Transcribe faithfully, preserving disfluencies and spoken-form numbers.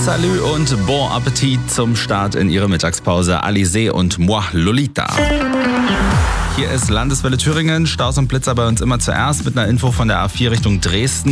Salut und bon Appetit zum Start in Ihre Mittagspause. Alizé und Moi Lolita. Hier ist Landeswelle Thüringen. Staus und Blitzer bei uns immer zuerst mit einer Info von der A vier Richtung Dresden.